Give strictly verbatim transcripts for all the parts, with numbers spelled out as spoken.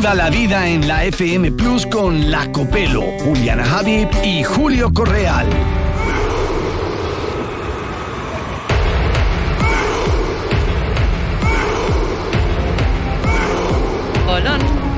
Viva la vida en la F M Plus con La Copelo, Juliana Habib y Julio Correal. Bolón.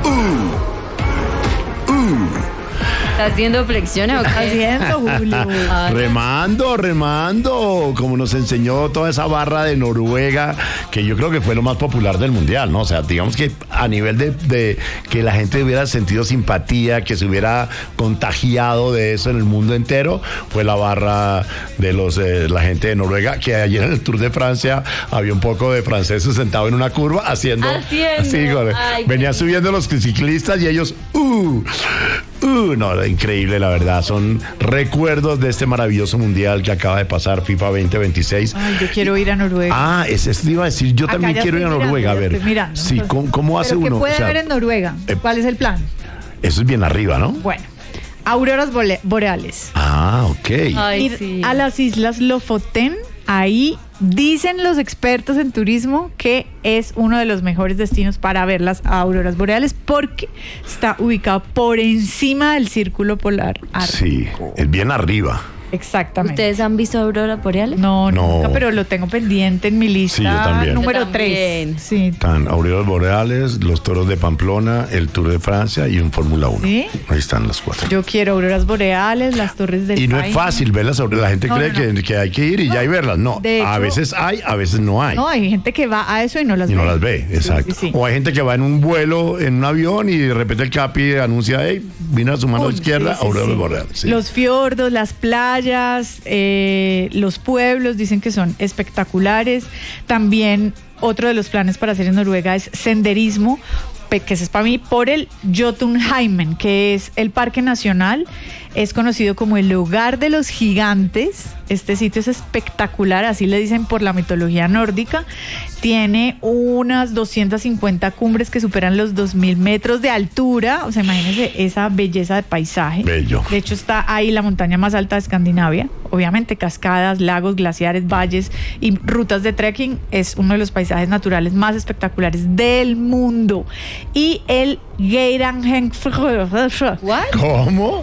Uh, uh. ¿Estás haciendo flexiones o qué? Haciendo, Julio. Remando, remando, como nos enseñó toda esa barra de Noruega, que yo creo que fue lo más popular del mundial, ¿no? O sea, digamos que a nivel de, de que la gente hubiera sentido simpatía, que se hubiera contagiado de eso en el mundo entero, fue la barra de los eh, la gente de Noruega, que ayer en el Tour de Francia había un poco de franceses sentados en una curva haciendo, Haciendo. así, con- Ay, venían qué- subiendo los ciclistas y ellos, uh, uh, no, increíble, la verdad, son recuerdos de este maravilloso mundial que acaba de pasar, FIFA veinte veintiséis. Ay, yo quiero ir a Noruega. Ah, ese te iba a decir, yo Acá también ya quiero ir a estoy Noruega, a mirando, ya ver. estoy mirando. Sí, ¿cómo, cómo hace ¿Pero qué uno? puede O sea, haber en Noruega? eh, ¿Cuál es el plan? Eso es bien arriba, ¿no? Bueno, auroras bole- boreales. Ah, ok. Ay, Ir sí. a las islas Lofoten, ahí dicen los expertos en turismo que es uno de los mejores destinos para ver las auroras boreales porque está ubicado por encima del círculo polar Sí, ártico. es bien arriba. Exactamente. ¿Ustedes han visto auroras boreales? No, No. nunca, pero lo tengo pendiente en mi lista Sí, yo también. número Yo también. tres. Sí. Están auroras boreales, los toros de Pamplona, el Tour de Francia y un Fórmula uno. ¿Sí? Ahí están las cuatro. Yo quiero auroras boreales, las torres del Y no es Paine. fácil verlas, sobre la gente No, cree no, no. Que, que hay que ir y ya hay verlas. No, De a hecho- veces hay, a veces no hay. No, hay gente que va a eso y no las Y ve. no las ve, Sí, exacto. sí, sí. O hay gente que va en un vuelo, en un avión y de repente el capi anuncia, hey, vino a su mano Pum, izquierda, sí, sí, auroras sí. boreales. Sí. Los fiordos, las playas, eh, los pueblos dicen que son espectaculares. También otro de los planes para hacer en Noruega es senderismo, pe- que ese es para mí, por el Jotunheimen, que es el parque nacional. Es conocido como el hogar de los gigantes. Este sitio es espectacular, así le dicen por la mitología nórdica. Tiene unas doscientas cincuenta cumbres que superan los dos mil metros de altura. O sea, imagínense esa belleza de paisaje. Bello. De hecho, está ahí la montaña más alta de Escandinavia. Obviamente, cascadas, lagos, glaciares, valles y rutas de trekking. Es uno de los paisajes naturales más espectaculares del mundo. Y el Geirangerfjord. ¿What? ¿Cómo?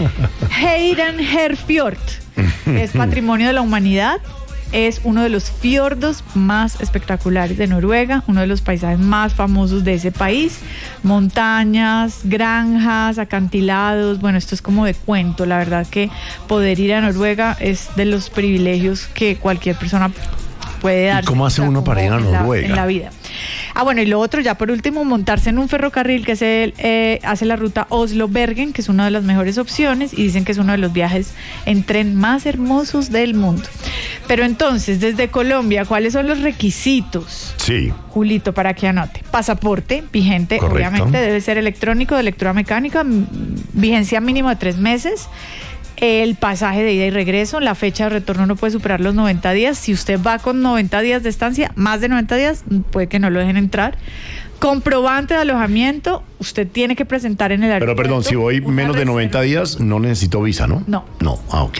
Heirangerfjord, que es patrimonio de la humanidad. Es uno de los fiordos más espectaculares de Noruega, uno de los paisajes más famosos de ese país. Montañas, granjas, acantilados. Bueno, esto es como de cuento. La verdad que poder ir a Noruega es de los privilegios que cualquier persona puede dar. cómo hace uno para ir a Noruega? En la vida. Ah, bueno, y lo otro, ya por último, montarse en un ferrocarril que hace, el, eh, hace la ruta Oslo-Bergen, que es una de las mejores opciones, y dicen que es uno de los viajes en tren más hermosos del mundo. Pero entonces, desde Colombia, ¿cuáles son los requisitos? Sí. Julito, para que anote. Pasaporte vigente, Correcto. obviamente, debe ser electrónico, de lectura mecánica, m- vigencia mínima de tres meses. El pasaje de ida y regreso, la fecha de retorno no puede superar los noventa días. Si usted va con noventa días de estancia, más de noventa días, puede que no lo dejen entrar. Comprobante de alojamiento, usted tiene que presentar en el Pero aeropuerto. perdón, si voy una menos de reserva. noventa días, no necesito visa, ¿no? No. No, ah, ok.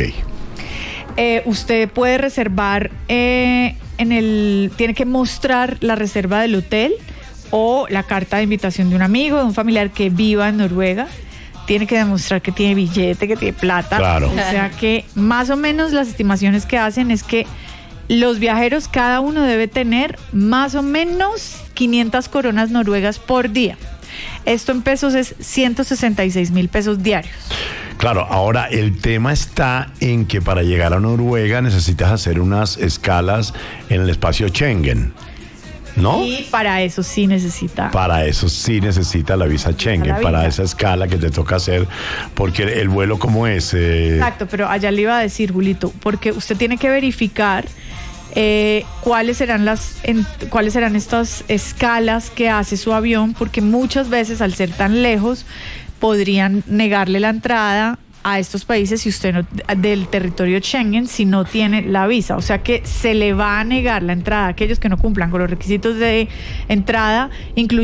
Eh, usted puede reservar eh, en el, tiene que mostrar la reserva del hotel o la carta de invitación de un amigo, de un familiar que viva en Noruega. Tiene que demostrar que tiene billete, que tiene plata. Claro. O sea que más o menos las estimaciones que hacen es que los viajeros, cada uno debe tener más o menos quinientas coronas noruegas por día. Esto en pesos es ciento sesenta y seis mil pesos diarios. Claro, ahora el tema está en que para llegar a Noruega necesitas hacer unas escalas en el espacio Schengen, ¿no? Y para eso sí necesita. Para eso sí necesita la visa Schengen, la para visa. esa escala que te toca hacer, porque el vuelo como es... eh, Exacto, pero allá le iba a decir, Julito, porque usted tiene que verificar eh, cuáles serán las en, cuáles serán estas escalas que hace su avión, porque muchas veces al ser tan lejos podrían negarle la entrada a estos países si usted no, del territorio Schengen, si no tiene la visa. O sea que se le va a negar la entrada a aquellos que no cumplan con los requisitos de entrada, incluyendo